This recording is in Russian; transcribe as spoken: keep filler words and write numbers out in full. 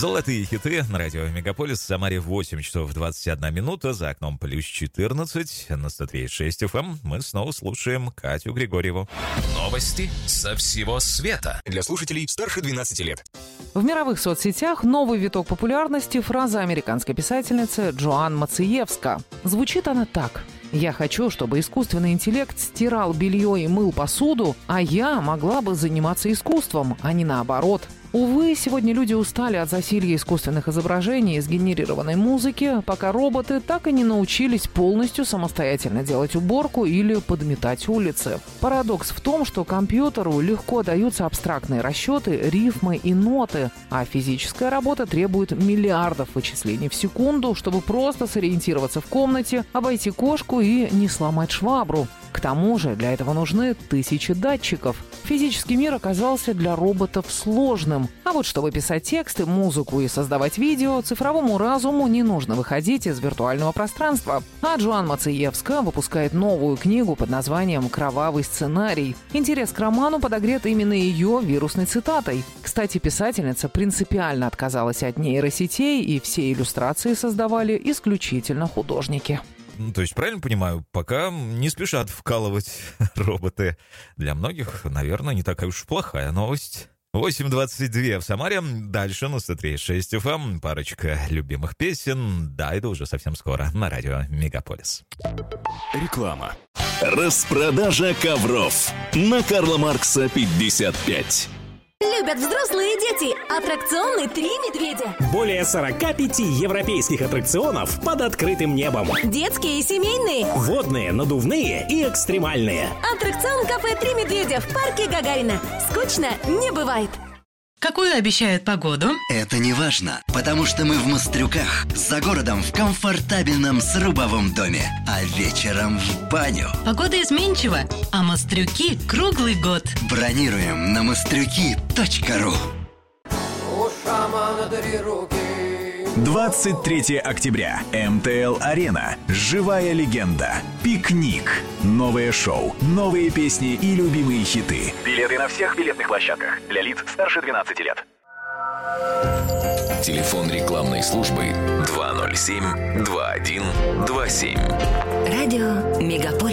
Золотые хиты на радио Мегаполис. В Самаре восемь часов двадцать одна минута. За окном плюс четырнадцать. На сто три и шесть эф эм. Мы снова слушаем Катю Григорьеву. Новости со всего света. Для слушателей старше двенадцати лет. В мировых соцсетях новый виток популярности — фраза американской писательницы Джоан Мациевска. Звучит она так: «Я хочу, чтобы искусственный интеллект стирал белье и мыл посуду, а я могла бы заниматься искусством, а не наоборот». Увы, сегодня люди устали от засилья искусственных изображений и сгенерированной музыки, пока роботы так и не научились полностью самостоятельно делать уборку или подметать улицы. Парадокс в том, что компьютеру легко даются абстрактные расчеты, рифмы и ноты, а физическая работа требует миллиардов вычислений в секунду, чтобы просто сориентироваться в комнате, обойти кошку и не сломать швабру. К тому же для этого нужны тысячи датчиков. Физический мир оказался для роботов сложным. А вот чтобы писать тексты, музыку и создавать видео, цифровому разуму не нужно выходить из виртуального пространства. А Джоан Мациевска выпускает новую книгу под названием «Кровавый сценарий». Интерес к роману подогрет именно ее вирусной цитатой. Кстати, писательница принципиально отказалась от нейросетей, и все иллюстрации создавали исключительно художники. Ну, то есть, правильно понимаю, пока не спешат вкалывать роботы. Для многих, наверное, не такая уж плохая новость. восемь двадцать два в Самаре. Дальше на сто три и шесть эф эм. Парочка любимых песен. Да, это уже совсем скоро на радио Мегаполис. Реклама. Распродажа ковров на Карла Маркса пятьдесят пять. Любят взрослые и дети. Аттракционы «Три медведя». Более сорока пяти европейских аттракционов под открытым небом. Детские и семейные. Водные, надувные и экстремальные. Аттракцион «Кафе Три медведя» в парке Гагарина. Скучно не бывает. Какую обещают погоду? Это не важно, потому что мы в Мострюках, за городом в комфортабельном срубовом доме, а вечером в баню. Погода изменчива, а Мострюки круглый год. Бронируем на мострюки точка ру. двадцать третьего октября. эм тэ эл-арена. Живая легенда. Пикник. Новое шоу, новые песни и любимые хиты. Билеты на всех билетных площадках. Для лиц старше двенадцати лет. Телефон рекламной службы два ноль семь два один два семь. Радио Мегаполис.